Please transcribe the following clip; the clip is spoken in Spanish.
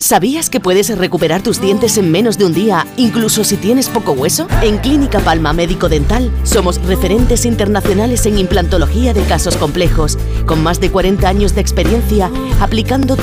¿Sabías que puedes recuperar tus dientes en menos de un día, incluso si tienes poco hueso? En Clínica Palma Médico Dental somos referentes internacionales en implantología de casos complejos, con más de 40 años de experiencia aplicando